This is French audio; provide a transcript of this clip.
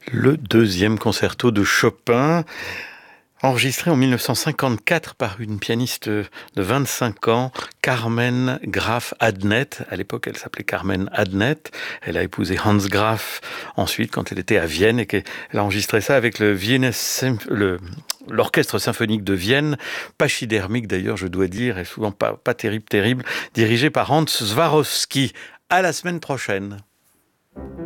Le deuxième concerto de Chopin, enregistré en 1954 par une pianiste de 25 ans, Carmen Graf Adnet. À l'époque, elle s'appelait Carmen Adnet. Elle a épousé Hans Graf ensuite, quand elle était à Vienne, et qu'elle a enregistré ça avec l'Orchestre symphonique de Vienne, pachydermique d'ailleurs, je dois dire, et souvent pas terrible, dirigé par Hans Swarowski. À la semaine prochaine.